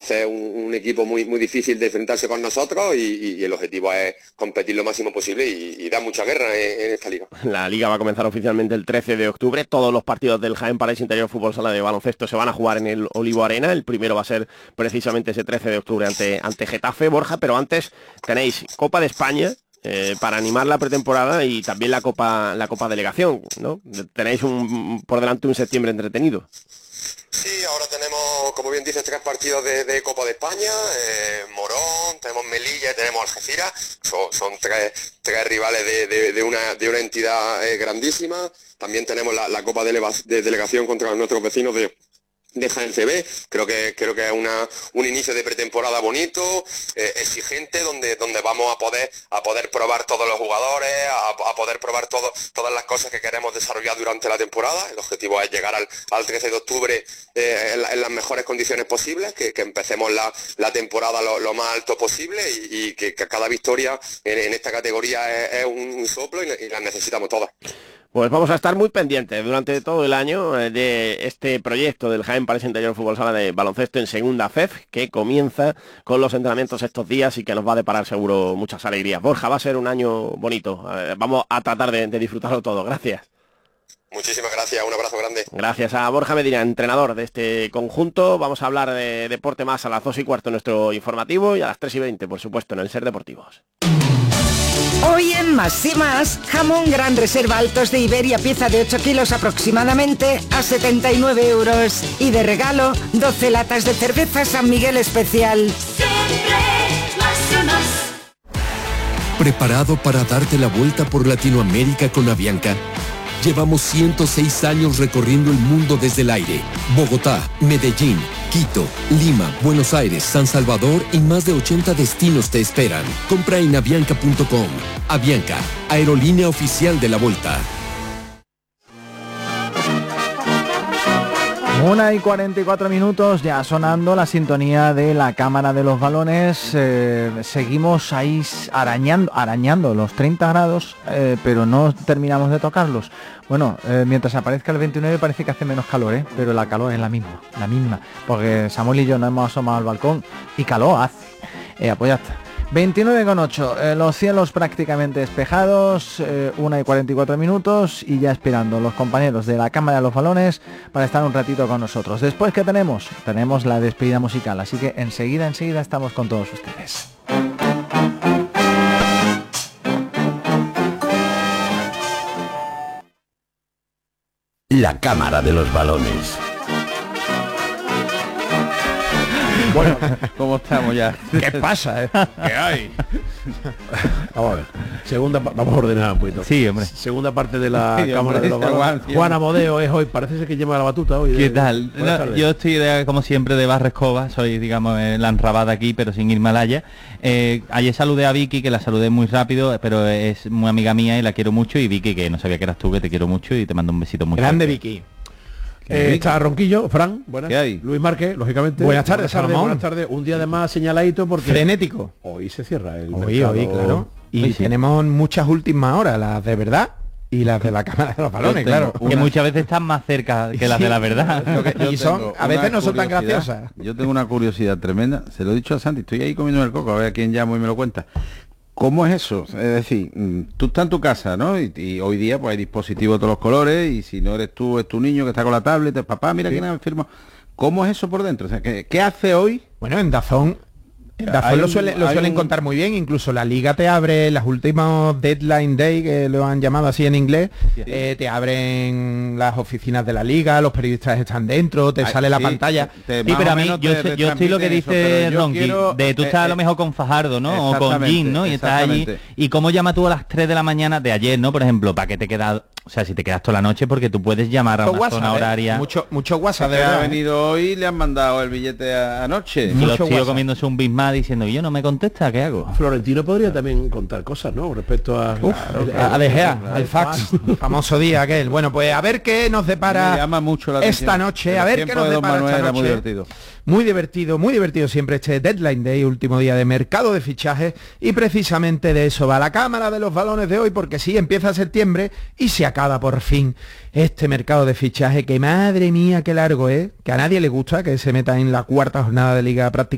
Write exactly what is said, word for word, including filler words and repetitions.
entonces un, un equipo muy muy difícil de enfrentarse con nosotros y, y el objetivo es competir lo máximo posible y, y dar mucha guerra en, en esta liga. La liga va a comenzar oficialmente el trece de octubre, todos los partidos del Jaén Paraíso Interior Fútbol Sala de Baloncesto se van a jugar en el Olivo Arena, el primero va a ser precisamente ese trece de octubre ante, ante Getafe, Borja, pero antes tenéis Copa de España, Eh, para animar la pretemporada y también la Copa la Copa Delegación, ¿no? Tenéis un, por delante un septiembre entretenido. Sí, ahora tenemos, como bien dices, tres partidos de, de Copa de España, eh, Morón, tenemos Melilla y tenemos Algeciras, son, son tres, tres rivales de, de, de, una, de una entidad eh, grandísima. También tenemos la, la Copa de, de Delegación contra nuestros vecinos de de Jaén C B, creo que creo que es una un inicio de pretemporada bonito, eh, exigente, donde donde vamos a poder a poder probar todos los jugadores, a, a poder probar todo, todas las cosas que queremos desarrollar durante la temporada. El objetivo es llegar al, al trece de octubre eh, en, la, en las mejores condiciones posibles, que, que empecemos la, la temporada lo, lo más alto posible y, y que, que cada victoria en, en esta categoría es, es un, un soplo y, y las necesitamos todas. Pues vamos a estar muy pendientes durante todo el año de este proyecto del Jaén Paraíso Interior Fútbol Sala de Baloncesto en segunda F E F, que comienza con los entrenamientos estos días y que nos va a deparar seguro muchas alegrías. Borja, va a ser un año bonito, vamos a tratar de, de disfrutarlo todo. Gracias. Muchísimas gracias, un abrazo grande. Gracias a Borja Medina, entrenador de este conjunto. Vamos a hablar de deporte más a las dos y cuarto en nuestro informativo y a las tres y veinte, por supuesto, en el Ser Deportivos. Hoy en Más y Más, jamón Gran Reserva Altos de Iberia, pieza de ocho kilos aproximadamente, a setenta y nueve euros. Y de regalo, doce latas de cerveza San Miguel Especial. Siempre más y más. ¿Preparado para darte la vuelta por Latinoamérica con Avianca? Llevamos ciento seis años recorriendo el mundo desde el aire. Bogotá, Medellín, Quito, Lima, Buenos Aires, San Salvador y más de ochenta destinos te esperan. Compra en avianca punto com. Avianca, aerolínea oficial de la Vuelta. Una y cuarenta y cuatro minutos, ya sonando la sintonía de la Cámara de los Balones. Eh, seguimos ahí arañando, arañando los treinta grados, eh, pero no terminamos de tocarlos. Bueno, eh, mientras aparezca el veintinueve parece que hace menos calor, ¿eh? Pero la calor es la misma, la misma. Porque Samuel y yo nos hemos asomado al balcón y calor hace. Eh, pues ya está. veintinueve coma ocho, eh, los cielos prácticamente despejados, eh, una y cuarenta y cuatro minutos y ya esperando los compañeros de la Cámara de los Balones para estar un ratito con nosotros. Después, ¿qué tenemos? Tenemos la despedida musical, así que enseguida, enseguida estamos con todos ustedes. La Cámara de los Balones. Bueno, ¿cómo estamos ya? ¿Qué pasa, eh? ¿Qué hay? Vamos a ver. Segunda, vamos a ordenar un poquito. Sí, hombre. Segunda parte de la Sí, Cámara hombre, de los Balones. Juan, Juan Amodeo es hoy, parece ser que lleva la batuta hoy. ¿Qué de, tal? No, yo estoy de, como siempre de Barrescova, soy digamos eh, la enrabada aquí, pero sin Himalaya. Eh, ayer saludé a Vicky, que la saludé muy rápido, pero es muy amiga mía y la quiero mucho, y Vicky, que no sabía que eras tú, que te quiero mucho y te mando un besito muy grande fuerte. Vicky. Eh, está Ronquillo, Fran, buenas. ¿Qué hay? Luis Márquez, lógicamente. Buenas tardes, buenas tardes, Salomón. buenas tardes. Un día de más señaladito porque Frenético. hoy se cierra el Hoy, mercado. hoy, claro. Y Hoy sí. tenemos muchas últimas horas, las de verdad y las de la Cámara de los Balones, Yo tengo claro. que muchas veces están más cerca que las de la verdad. Lo que- y son, a veces no son tan graciosas. Yo tengo una curiosidad tremenda, se lo he dicho a Santi, estoy ahí comiendo el coco, a ver a quién llamo y me lo cuenta. ¿Cómo es eso? Es decir, mm, tú estás en tu casa, ¿no? Y, y hoy día pues hay dispositivos de todos los colores y si no eres tú, es tu niño que está con la tablet, papá, mira quién ha firmado. ¿Cómo es eso por dentro? O sea, ¿qué, qué hace hoy? Bueno, en Dazón, en Dazón Hay lo, un- suele- lo hay suelen un- contar muy bien, incluso la liga te abre las últimos deadline day, que lo han llamado así en inglés, Sí. eh, te abren las oficinas de la liga, los periodistas están dentro, te Ay, sale la sí, pantalla. te- Sí, más pero o a mí, menos yo, te sé- yo estoy lo que retransmiten eso, dice pero yo Ronqui, quiero, de tú eh, estás a eh, lo mejor con Fajardo, ¿no? O con exactamente, Jim, ¿no? Y estás allí. exactamente. ¿Y cómo llamas tú a las tres de la mañana de ayer, ¿no? Por ejemplo, para que te quedas, o sea, si te quedas toda la noche, porque tú puedes llamar a Mucho una WhatsApp, zona ¿eh? horaria. Mucho, mucho WhatsApp, de Que ha verdad. ¿eh? venido hoy y le han mandado el billete a- anoche. Y los mucho tíos WhatsApp. comiéndose un Big Mac diciendo, y yo no me contesta, ¿qué hago? Florentino podría también contar cosas, ¿no? Respecto a... Uf, a, a De Gea, al fax, famoso día aquel. Bueno, pues a ver qué nos Me depara llama mucho la esta atención. noche, El a ver qué tiempo nos de Don depara Manuel esta era muy noche. divertido. Muy divertido, muy divertido siempre este Deadline Day, último día de mercado de fichajes, y precisamente de eso va la Cámara de los Balones de hoy, porque sí, empieza septiembre y se acaba por fin este mercado de fichaje, que madre mía, qué largo es, que a nadie le gusta que se meta en la cuarta jornada de liga prácticamente.